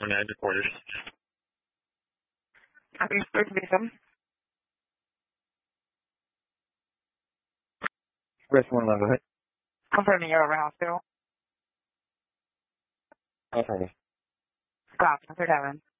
California. I reported. Happy Spring Victim. Rest 111, go ahead. Confirming you're over hospital. Okay. Stop, 7.